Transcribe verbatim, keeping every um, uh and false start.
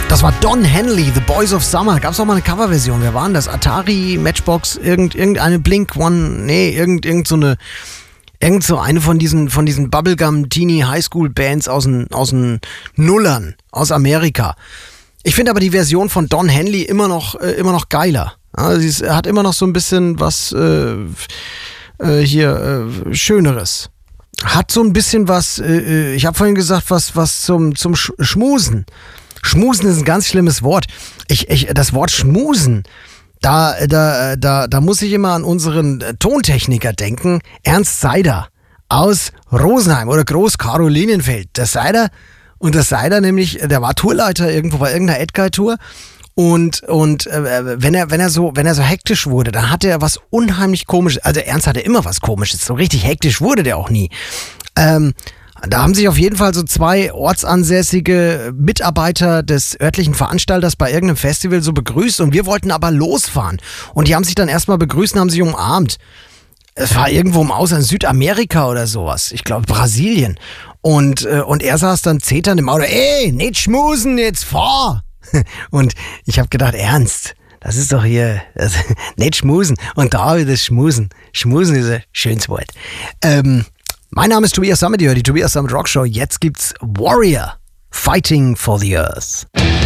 Das war Don Henley, The Boys of Summer. Gab es auch mal eine Coverversion. Wer waren das? Atari, Matchbox, irgend, irgendeine Blink One, nee, irgend, irgend so eine, irgend so eine von diesen, von diesen Bubblegum Teenie Highschool Bands aus den, aus den Nullern, aus Amerika. Ich finde aber die Version von Don Henley immer noch, äh, immer noch geiler. Ja, sie ist, hat immer noch so ein bisschen was, äh, äh, hier, äh, Schöneres. Hat so ein bisschen was, äh, ich habe vorhin gesagt, was, was zum, zum Sch- Schmusen. Schmusen ist ein ganz schlimmes Wort. Ich, ich, das Wort Schmusen, da, da, da, da muss ich immer an unseren Tontechniker denken, Ernst Seider aus Rosenheim oder Groß-Karolinenfeld. Der Seider, und der Seider nämlich, der war Tourleiter irgendwo bei irgendeiner Edguy-Tour. Und, und äh, wenn er, wenn er so, wenn er so hektisch wurde, dann hatte er was unheimlich Komisches. Also Ernst hatte immer was Komisches. So richtig hektisch wurde der auch nie. Ähm, Da haben sich auf jeden Fall so zwei ortsansässige Mitarbeiter des örtlichen Veranstalters bei irgendeinem Festival so begrüßt und wir wollten aber losfahren. Und die haben sich dann erstmal begrüßt und haben sich umarmt. Es war irgendwo im Ausland, Südamerika oder sowas. Ich glaube Brasilien. Und, äh, und er saß dann zeternd im Auto. Ey, nicht schmusen, jetzt fahr! Und ich habe gedacht, Ernst, das ist doch hier, das, nicht schmusen. Und da wieder schmusen. Schmusen ist ein schönes Wort. Ähm, Mein Name ist Tobias Sammet, ihr hört die Tobias Sammet Rock Show. Jetzt gibt's Warrior, Fighting for the Earth.